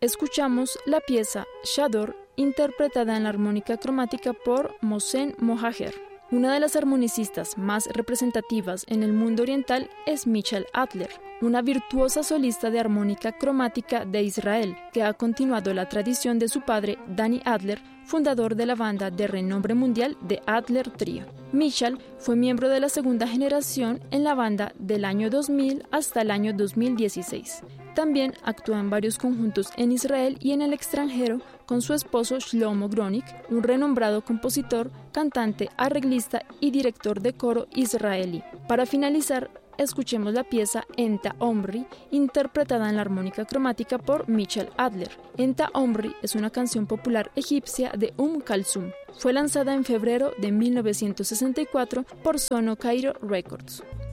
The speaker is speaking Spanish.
escuchamos la pieza Shador, interpretada en la armónica cromática por Mohsen Mohajer. Una de las armonicistas más representativas en el mundo oriental es Michal Adler, una virtuosa solista de armónica cromática de Israel, que ha continuado la tradición de su padre, Danny Adler, fundador de la banda de renombre mundial The Adler Trio. Michal fue miembro de la segunda generación en la banda del año 2000 hasta el año 2016. También actuó en varios conjuntos en Israel y en el extranjero con su esposo Shlomo Gronik, un renombrado compositor, cantante, arreglista y director de coro israelí. Para finalizar, escuchemos la pieza Enta Omri, interpretada en la armónica cromática por Michal Adler. Enta Omri es una canción popular egipcia de Kalsum. Fue lanzada en febrero de 1964 por Sono Cairo Records.